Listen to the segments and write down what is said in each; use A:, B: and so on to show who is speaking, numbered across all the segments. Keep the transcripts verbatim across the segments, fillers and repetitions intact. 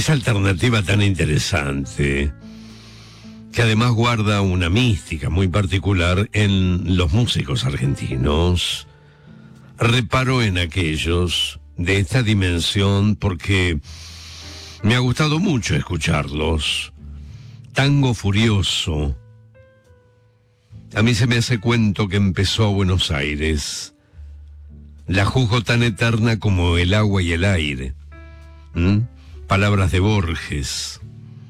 A: esa alternativa tan interesante, que además guarda una mística muy particular en los músicos argentinos. Reparo en aquellos de esta dimensión porque me ha gustado mucho escucharlos. Tango Furioso. A mí se me hace cuento que empezó a Buenos Aires. La juzgo tan eterna como el agua y el aire. ¿Mm? Palabras de Borges.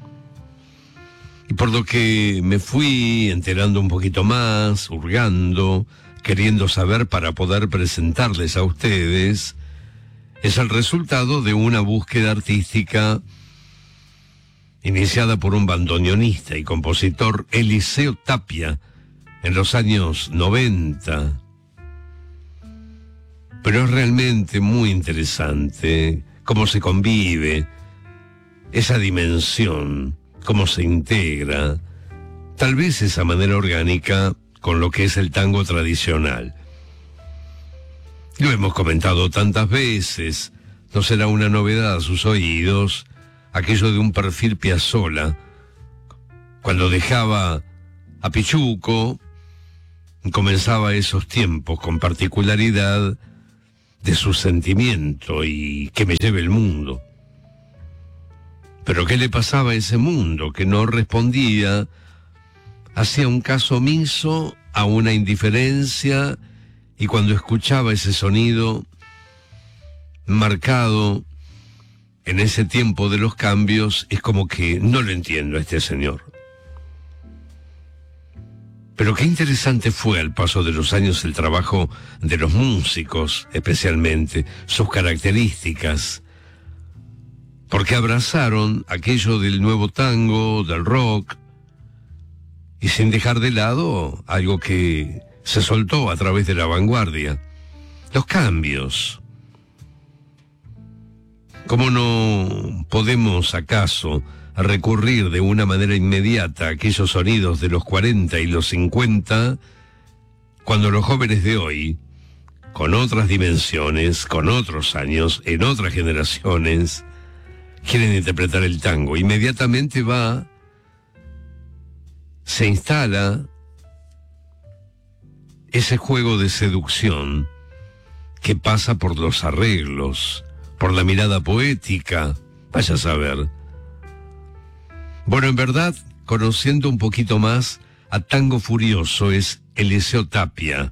A: Y por lo que me fui enterando un poquito más, hurgando, queriendo saber para poder presentarles a ustedes, es el resultado de una búsqueda artística iniciada por un bandoneonista y compositor, Eliseo Tapia, en los años noventa. Pero es realmente muy interesante cómo se convive esa dimensión, cómo se integra, tal vez esa manera orgánica con lo que es el tango tradicional. Lo hemos comentado tantas veces, no será una novedad a sus oídos, aquello de un perfil Piazzolla, cuando dejaba a Pichuco, comenzaba esos tiempos con particularidad de su sentimiento y que me lleve el mundo. Pero ¿qué le pasaba a ese mundo que no respondía? Hacía un caso omiso a una indiferencia, y cuando escuchaba ese sonido marcado en ese tiempo de los cambios, es como que no lo entiendo a este señor. Pero qué interesante fue al paso de los años el trabajo de los músicos, especialmente, sus características, porque abrazaron aquello del nuevo tango, del rock, y sin dejar de lado algo que se soltó a través de la vanguardia, los cambios. ¿Cómo no podemos acaso recurrir de una manera inmediata a aquellos sonidos de los cuarenta y los cincuenta, cuando los jóvenes de hoy, con otras dimensiones, con otros años, en otras generaciones, quieren interpretar el tango? Inmediatamente va, se instala ese juego de seducción que pasa por los arreglos, por la mirada poética, vaya a saber. Bueno, en verdad, conociendo un poquito más a Tango Furioso, es Eliseo Tapia.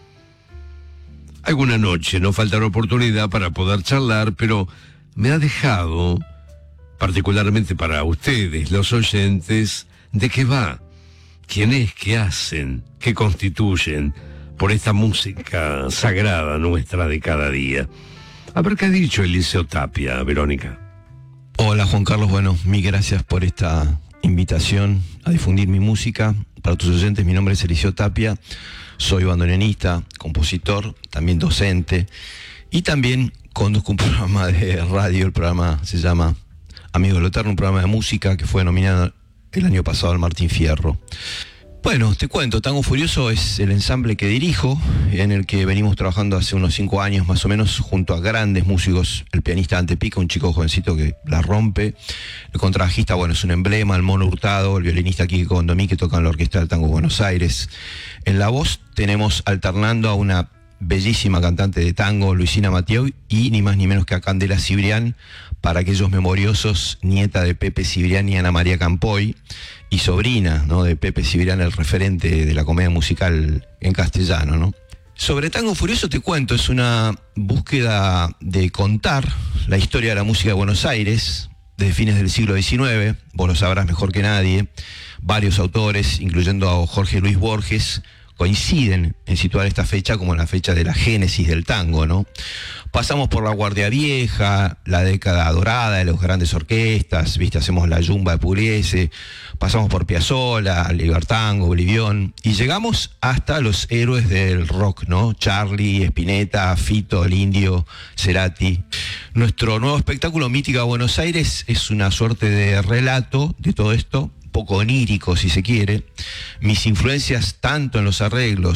A: Alguna noche no faltará oportunidad para poder charlar, pero me ha dejado, particularmente para ustedes, los oyentes, de qué va, quién es, qué hacen, qué constituyen por esta música sagrada nuestra de cada día. A ver qué ha dicho Eliseo Tapia, Verónica.
B: Hola Juan Carlos, bueno, mil gracias por esta invitación a difundir mi música. Para tus oyentes, mi nombre es Eliseo Tapia, soy bandoneonista, compositor, también docente, y también conduzco un programa de radio. El programa se llama Amigos de lo Eterno, un programa de música que fue nominado el año pasado al Martín Fierro. Bueno, te cuento, Tango Furioso es el ensamble que dirijo, en el que venimos trabajando hace unos cinco años más o menos, junto a grandes músicos. El pianista Ante Pica, un chico jovencito que la rompe. El contrabajista, bueno, es un emblema, el Mono Hurtado. El violinista Quique Condomí, que toca en la Orquesta del Tango Buenos Aires. En la voz tenemos alternando a una bellísima cantante de tango, Luisina Mathieu, y ni más ni menos que a Candela Cibrián, para aquellos memoriosos, nieta de Pepe Cibrián y Ana María Campoy, y sobrina, ¿no?, de Pepe Cibrián, el referente de la comedia musical en castellano, ¿no? Sobre Tango Furioso te cuento, es una búsqueda de contar la historia de la música de Buenos Aires desde fines del siglo diecinueve, vos lo sabrás mejor que nadie. Varios autores, incluyendo a Jorge Luis Borges, coinciden en situar esta fecha como la fecha de la génesis del tango, ¿no? Pasamos por la Guardia Vieja, la década dorada de las grandes orquestas, ¿viste? Hacemos la Yumba de Pugliese, pasamos por Piazzolla, Libertango, Bolivión, y llegamos hasta los héroes del rock, ¿no? Charlie, Spinetta, Fito, el Indio, Cerati. Nuestro nuevo espectáculo, Mítica Buenos Aires, es una suerte de relato de todo esto, poco onírico si se quiere. Mis influencias tanto en los arreglos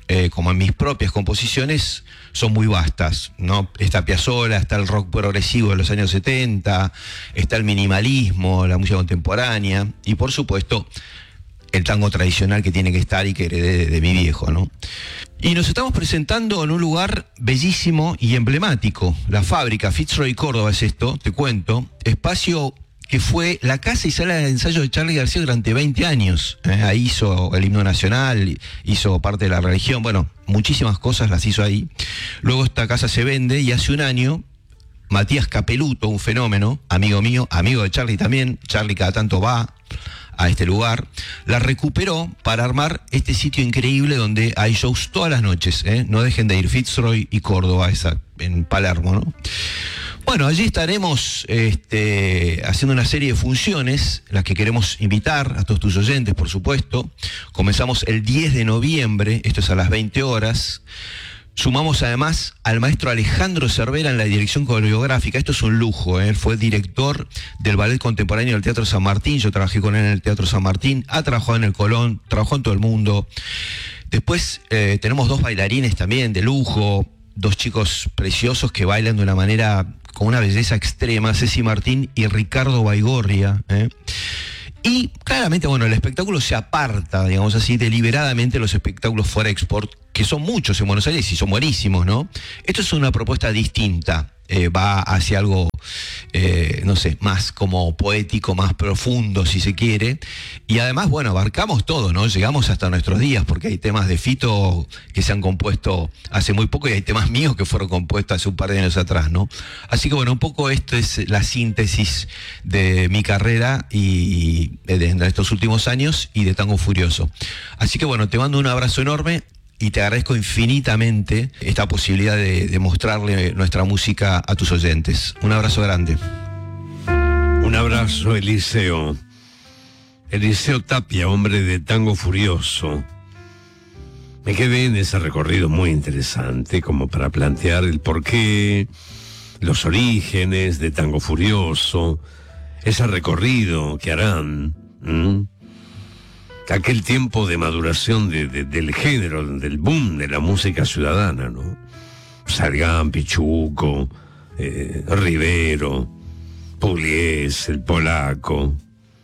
B: eh, como en mis propias composiciones, son muy vastas, ¿no? Está Piazzolla, está el rock progresivo de los años setenta, está el minimalismo, la música contemporánea, y por supuesto, el tango tradicional que tiene que estar y que heredé de, de mi viejo, ¿no? Y nos estamos presentando en un lugar bellísimo y emblemático, la fábrica Fitzroy Córdoba es esto, te cuento, espacio que fue la casa y sala de ensayo de Charly García durante veinte años. ¿eh? Ahí hizo el himno nacional, hizo parte de la religión, bueno, muchísimas cosas las hizo ahí. Luego esta casa se vende y hace un año Matías Capeluto, un fenómeno, amigo mío, amigo de Charly también, Charly cada tanto va a este lugar, la recuperó para armar este sitio increíble donde hay shows todas las noches, ¿eh? No dejen de ir, Fitzroy y Córdoba, esa, en Palermo, ¿no? Bueno, allí estaremos este, haciendo una serie de funciones, las que queremos invitar a todos tus oyentes, por supuesto. Comenzamos el diez de noviembre, esto es a las veinte horas. Sumamos además al maestro Alejandro Cervera en la dirección coreográfica. Esto es un lujo, ¿eh? Fue director del Ballet Contemporáneo del Teatro San Martín. Yo trabajé con él en el Teatro San Martín. Ha trabajado en el Colón, trabajó en todo el mundo. Después eh, tenemos dos bailarines también de lujo, dos chicos preciosos que bailan de una manera con una belleza extrema, Ceci Martín y Ricardo Baigorria, ¿eh? Y claramente, bueno, el espectáculo se aparta, digamos así, deliberadamente los espectáculos for export, que son muchos en Buenos Aires y son buenísimos, ¿no? Esto es una propuesta distinta, eh, va hacia algo, eh, no sé, más como poético, más profundo, si se quiere. Y además, bueno, abarcamos todo, ¿no? Llegamos hasta nuestros días, porque hay temas de Fito que se han compuesto hace muy poco y hay temas míos que fueron compuestos hace un par de años atrás, ¿no? Así que, bueno, un poco esto es la síntesis de mi carrera y de estos últimos años y de Tango Furioso. Así que, bueno, te mando un abrazo enorme. Y te agradezco infinitamente esta posibilidad de, de mostrarle nuestra música a tus oyentes. Un abrazo grande.
A: Un abrazo, Eliseo. Eliseo Tapia, hombre de Tango Furioso. Me quedé en ese recorrido muy interesante, como para plantear el porqué, los orígenes de Tango Furioso, ese recorrido que harán. ¿Mm? Aquel tiempo de maduración de, de, del género, del boom de la música ciudadana, ¿no? Sargán, Pichuco, eh, Rivero, Pugliese, el polaco.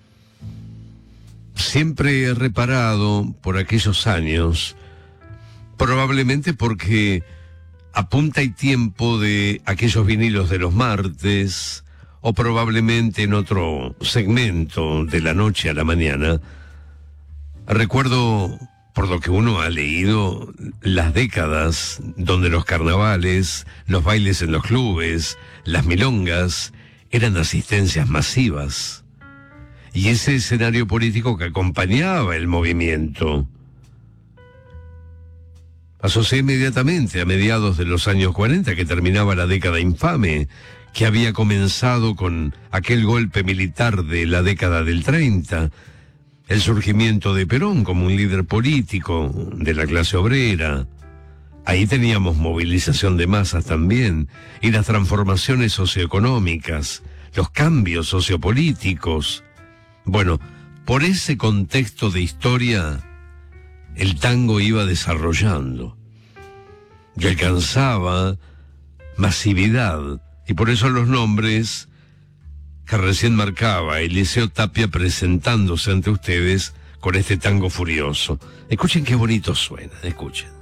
A: Siempre he reparado por aquellos años, probablemente porque a punta y tiempo de aquellos vinilos de los martes, o probablemente en otro segmento de la noche a la mañana, recuerdo, por lo que uno ha leído, las décadas donde los carnavales, los bailes en los clubes, las milongas, eran asistencias masivas. Y ese escenario político que acompañaba el movimiento. Asocié inmediatamente a mediados de los años cuarenta, que terminaba la década infame, que había comenzado con aquel golpe militar de la década del treinta, el surgimiento de Perón como un líder político de la clase obrera. Ahí teníamos movilización de masas también, y las transformaciones socioeconómicas, los cambios sociopolíticos. Bueno, por ese contexto de historia, el tango iba desarrollando y alcanzaba masividad, y por eso los nombres que recién marcaba Eliseo Tapia presentándose ante ustedes con este Tango Furioso. Escuchen qué bonito suena, escuchen.